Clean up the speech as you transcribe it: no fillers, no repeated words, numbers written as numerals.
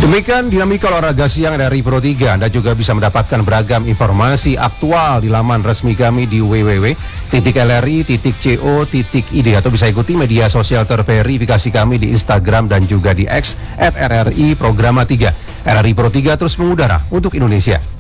Demikian dinamika olahraga siang dari Pro 3. Anda juga bisa mendapatkan beragam informasi aktual di laman resmi kami di www.lri.co.id atau bisa ikuti media sosial terverifikasi kami di Instagram dan juga di X @RRI Programa 3. RRI Pro 3 terus mengudara untuk Indonesia.